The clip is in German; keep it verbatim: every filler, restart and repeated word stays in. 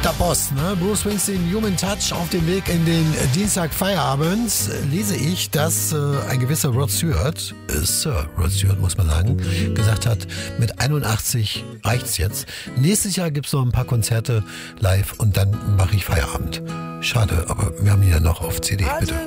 der Boss, ne? Bruce Springsteen, Human Touch. Auf dem Weg in den Dienstag Feierabend lese ich, dass äh, ein gewisser Rod Stewart, äh, Sir Rod Stewart muss man sagen, gesagt hat, mit einundachtzig reicht's jetzt. Nächstes Jahr gibt's noch ein paar Konzerte live und dann mache ich Feierabend. Schade, aber wir haben ihn ja noch auf C D, bitte.